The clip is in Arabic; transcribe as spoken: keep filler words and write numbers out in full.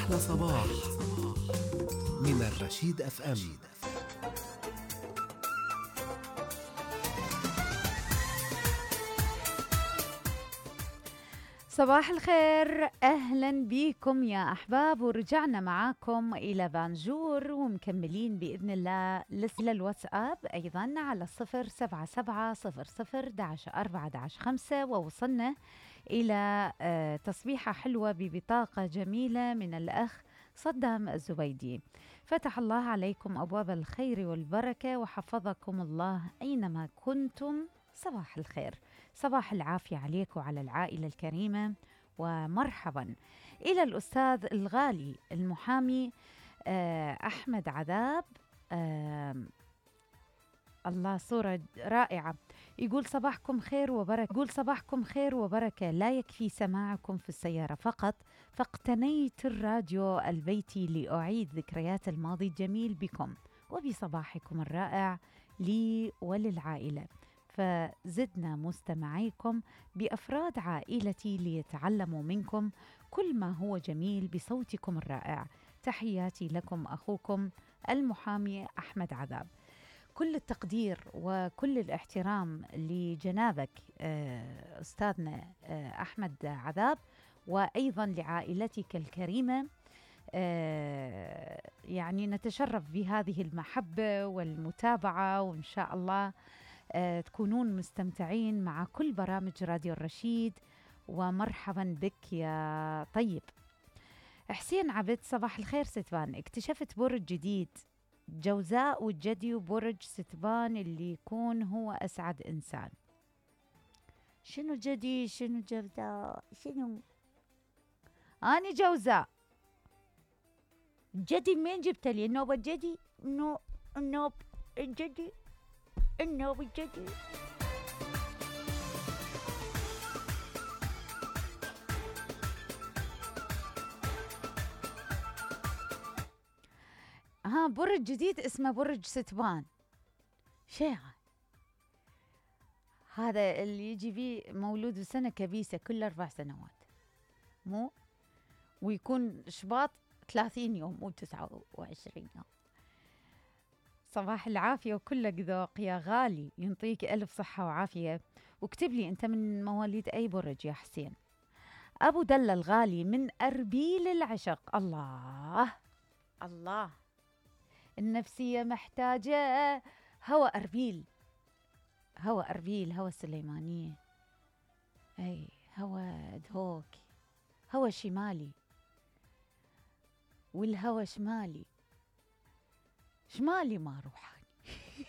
أحلى صباح من الرشيد اف ام. صباح الخير، أهلا بكم يا أحباب، ورجعنا معاكم إلى بانجور ومكملين بإذن الله لسه الواتساب أيضا على صفر سبعة سبعة صفر صفر داش أربعة داش خمسة، ووصلنا إلى آه تصبيحة حلوة ببطاقة جميلة من الأخ صدام الزبيدي. فتح الله عليكم أبواب الخير والبركة وحفظكم الله أينما كنتم. صباح الخير، صباح العافية عليك وعلى العائلة الكريمة، ومرحبا إلى الأستاذ الغالي المحامي آه أحمد عذاب. آه الله، صورة رائعة. يقول صباحكم خير وبركة، يقول صباحكم خير وبركة، لا يكفي سماعكم في السيارة فقط، فاقتنيت الراديو البيتي لأعيد ذكريات الماضي الجميل بكم وبصباحكم الرائع لي وللعائلة. فزدنا مستمعيكم بأفراد عائلتي ليتعلموا منكم كل ما هو جميل بصوتكم الرائع. تحياتي لكم أخوكم المحامي أحمد عذاب. كل التقدير وكل الاحترام لجنابك أستاذنا أحمد عذاب، وأيضا لعائلتك الكريمة. يعني نتشرف بهذه المحبة والمتابعة، وإن شاء الله تكونون مستمتعين مع كل برامج راديو الرشيد. ومرحبا بك يا طيب. حسين عبد، صباح الخير ستبان، اكتشفت برج جديد، جوزاء والجدي وبرج ستبان اللي يكون هو أسعد إنسان. شنو جدي شنو جوزاء شنو؟ أنا جوزاء. جدي مين جبت لي النوبة؟ الجدي نو النوب الجدي النوب الجدي. ها برج جديد اسمه برج ستبان. شيخ هذا اللي يجي بيه مولود بسنة كبيسة كل أربع سنوات، مو ويكون شباط ثلاثين يوم مو تسعة وعشرين يوم. صباح العافية وكلك ذوق يا غالي، ينطيك ألف صحة وعافية. واكتب لي أنت من مواليد أي برج يا حسين. أبو دلة الغالي من أربيل العشق. الله الله، النفسية محتاجة هوى أربيل، هوى أربيل، هوى السليمانية، أي هوى دهوك، هوى شمالي، والهوى شمالي، شمالي ما روح.